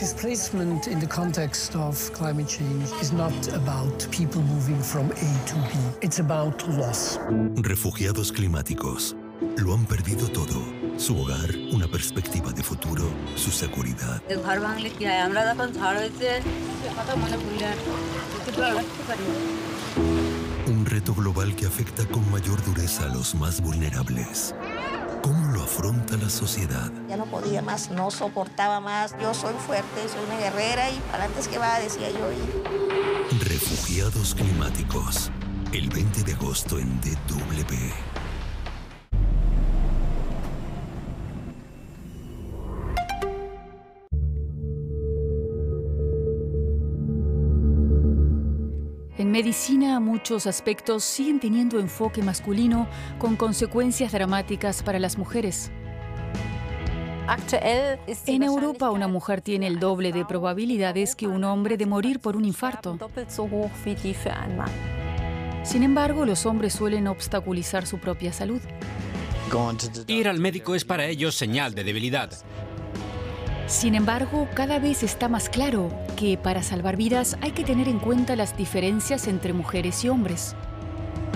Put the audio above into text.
Displacement in the context of climate change is not about people moving from A to B. It's about loss. Refugiados climáticos. Lo han perdido todo. Su hogar, una perspectiva de futuro, su seguridad. Un reto global que afecta con mayor dureza a los más vulnerables. ¿Cómo lo afronta la sociedad? Ya no podía más, no soportaba más. Yo soy fuerte, soy una guerrera y para antes que va, decía yo. Refugiados climáticos. El 20 de agosto en DW. En medicina, muchos aspectos siguen teniendo enfoque masculino con consecuencias dramáticas para las mujeres. En Europa, una mujer tiene el doble de probabilidades que un hombre de morir por un infarto. Sin embargo, los hombres suelen obstaculizar su propia salud. Ir al médico es para ellos señal de debilidad. Sin embargo, cada vez está más claro que para salvar vidas hay que tener en cuenta las diferencias entre mujeres y hombres.